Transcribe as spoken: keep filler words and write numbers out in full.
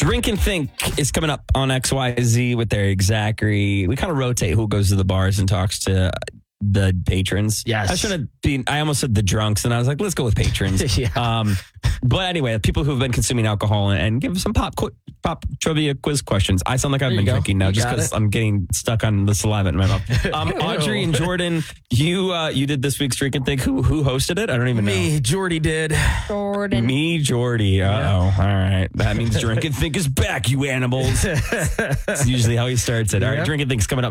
Drink and Think is coming up on X Y Z with Eric Zachary. We kind of rotate who goes to the bars and talks to the patrons. Yes. I shouldn't be, I almost said the drunks, and I was like, let's go with patrons. yeah. Um, but anyway, people who have been consuming alcohol and, and give some pop qu- pop trivia quiz questions. I sound like I've There been you go. drinking now You just got because it. I'm getting stuck on the saliva in my mouth. Um, Audrey and Jordan, you uh, you did this week's Drink and Think. Who who hosted it? I don't even know. Me, Jordy did. Jordan. Me, Jordy. Uh oh. All right. That means Drink and Think is back, you animals. That's usually how he starts it. All right. Yeah. Drink and Think's coming up.